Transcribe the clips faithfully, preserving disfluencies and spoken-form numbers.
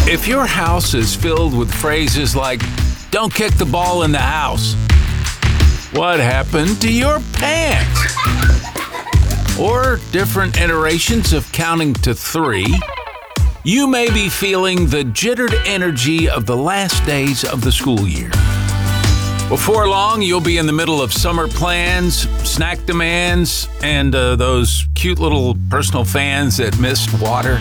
If your house is filled with phrases like, "Don't kick the ball in the house," "What happened to your pants?" or different iterations of counting to three, you may be feeling the jittered energy of the last days of the school year. Before long, you'll be in the middle of summer plans, snack demands, and uh, those cute little personal fans that missed water.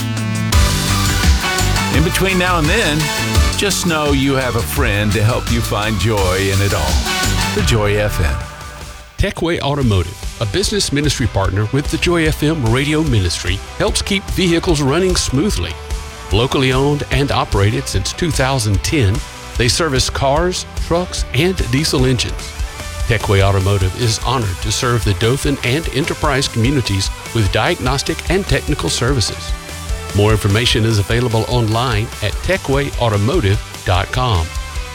In between now and then, just know you have a friend to help you find joy in it all. The Joy F M. Techway Automotive, a business ministry partner with the Joy F M radio ministry, helps keep vehicles running smoothly. Locally owned and operated since two thousand ten, they service cars, trucks, and diesel engines. Techway Automotive is honored to serve the Dothan and Enterprise communities with diagnostic and technical services. More information is available online at techway automotive dot com.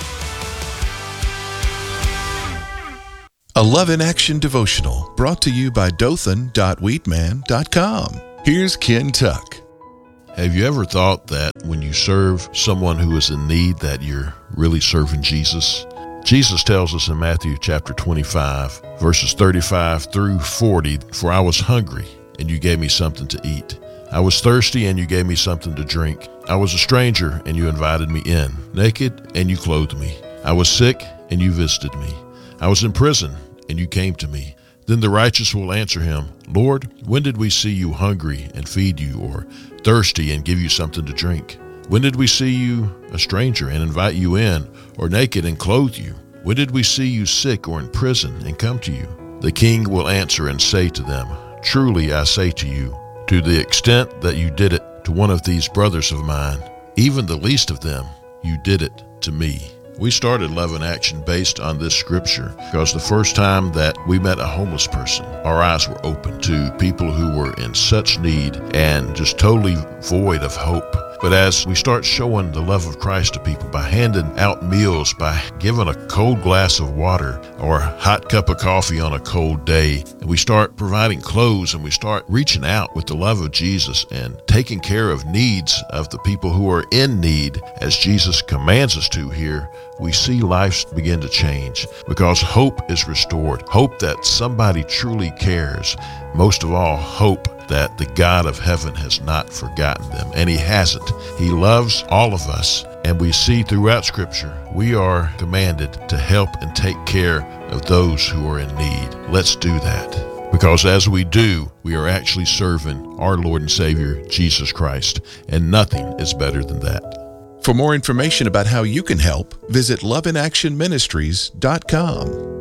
A Love in Action devotional brought to you by dothan dot wheatman dot com. Here's Ken Tuck. Have you ever thought that when you serve someone who is in need that you're really serving Jesus? Jesus tells us in Matthew chapter twenty-five, verses thirty-five through forty, "For I was hungry, and you gave me something to eat. I was thirsty, and you gave me something to drink. I was a stranger, and you invited me in. Naked, and you clothed me. I was sick, and you visited me. I was in prison, and you came to me." Then the righteous will answer him, "Lord, when did we see you hungry and feed you, or thirsty and give you something to drink? When did we see you a stranger and invite you in, or naked and clothe you? When did we see you sick or in prison and come to you?" The king will answer and say to them, "Truly I say to you, to the extent that you did it to one of these brothers of mine, even the least of them, you did it to me." We started Love in Action based on this scripture because the first time that we met a homeless person, our eyes were open to people who were in such need and just totally void of hope. But as we start showing the love of Christ to people by handing out meals, by giving a cold glass of water or a hot cup of coffee on a cold day, and we start providing clothes and we start reaching out with the love of Jesus and taking care of needs of the people who are in need, as Jesus commands us to here, we see lives begin to change because hope is restored. Hope that somebody truly cares. Most of all, hope that the God of heaven has not forgotten them, and he hasn't. He loves all of us, and we see throughout Scripture, we are commanded to help and take care of those who are in need. Let's do that, because as we do, we are actually serving our Lord and Savior, Jesus Christ, and nothing is better than that. For more information about how you can help, visit love in action ministries dot com.